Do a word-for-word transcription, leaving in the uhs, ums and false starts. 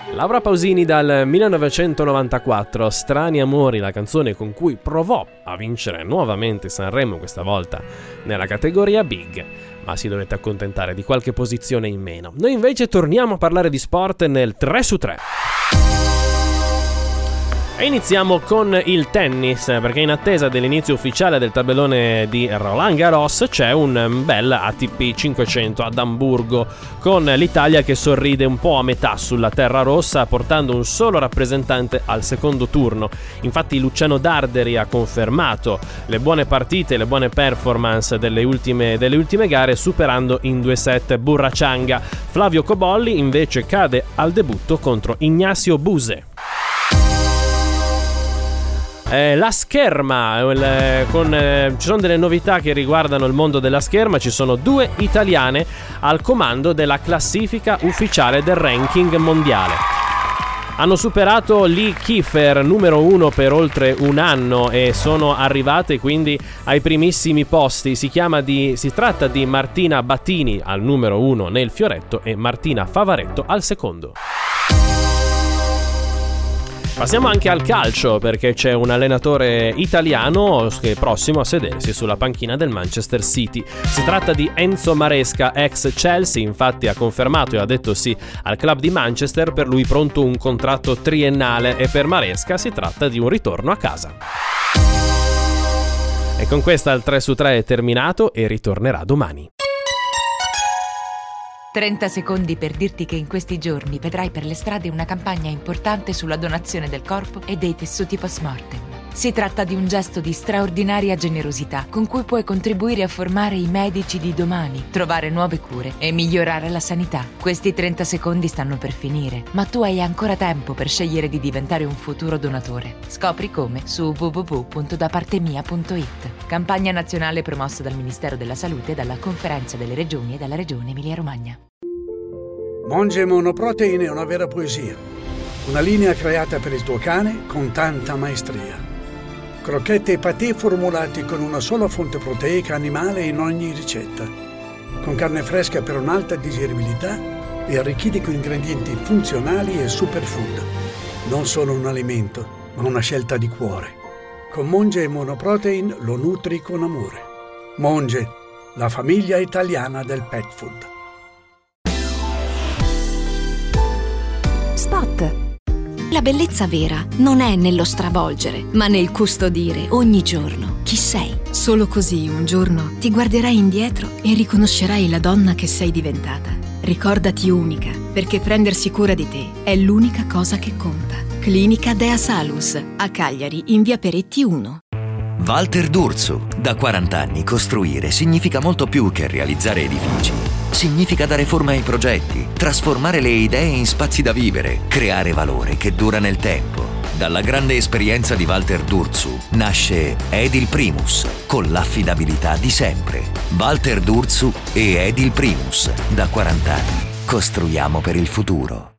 Laura Pausini dal millenovecentonovantaquattro, Strani amori, la canzone con cui provò a vincere nuovamente Sanremo, questa volta nella categoria Big, ma si dovette accontentare di qualche posizione in meno. Noi invece torniamo a parlare di sport nel tre su tre. E iniziamo con il tennis, perché in attesa dell'inizio ufficiale del tabellone di Roland Garros c'è un bel A T P cinquecento ad Amburgo, con l'Italia che sorride un po' a metà sulla terra rossa, portando un solo rappresentante al secondo turno. Infatti Luciano Darderi ha confermato le buone partite, le buone performance delle ultime, delle ultime gare, superando in due set Burrachanga. Flavio Cobolli invece cade al debutto contro Ignacio Buse. Eh, la scherma, il, con, eh, ci sono delle novità che riguardano il mondo della scherma. Ci sono due italiane al comando della classifica ufficiale del ranking mondiale. Hanno superato Lee Kiefer, numero uno per oltre un anno, e sono arrivate quindi ai primissimi posti. Si chiama di, si tratta di Martina Battini al numero uno nel fioretto e Martina Favaretto al secondo. Passiamo anche al calcio, perché c'è un allenatore italiano che è prossimo a sedersi sulla panchina del Manchester City. Si tratta di Enzo Maresca, ex Chelsea. Infatti ha confermato e ha detto sì al club di Manchester, per lui pronto un contratto triennale, e per Maresca si tratta di un ritorno a casa. E con questa il tre su tre è terminato e ritornerà domani. trenta secondi per dirti che in questi giorni vedrai per le strade una campagna importante sulla donazione del corpo e dei tessuti post-mortem. Si tratta di un gesto di straordinaria generosità con cui puoi contribuire a formare i medici di domani, trovare nuove cure e migliorare la sanità. Questi trenta secondi stanno per finire, ma tu hai ancora tempo per scegliere di diventare un futuro donatore. Scopri come su w w w punto da parte mia punto i t. Campagna nazionale promossa dal Ministero della Salute, dalla Conferenza delle Regioni e dalla Regione Emilia-Romagna. Monge Monoprotein è una vera poesia. Una linea creata per il tuo cane con tanta maestria. Crocchette e patè formulati con una sola fonte proteica animale in ogni ricetta. Con carne fresca per un'alta digeribilità e arricchiti con ingredienti funzionali e superfood. Non solo un alimento, ma una scelta di cuore. Con Monge Monoprotein lo nutri con amore. Monge, la famiglia italiana del pet food. Spot. La bellezza vera non è nello stravolgere, ma nel custodire ogni giorno chi sei. Solo così un giorno ti guarderai indietro e riconoscerai la donna che sei diventata. Ricordati unica, perché prendersi cura di te è l'unica cosa che conta. Clinica Dea Salus, a Cagliari, in via Peretti uno. Walter D'Urso. Da quaranta anni costruire significa molto più che realizzare edifici. Significa dare forma ai progetti, trasformare le idee in spazi da vivere, creare valore che dura nel tempo. Dalla grande esperienza di Walter D'Urso nasce Edil Primus, con l'affidabilità di sempre. Walter D'Urso e Edil Primus. Da quaranta anni costruiamo per il futuro.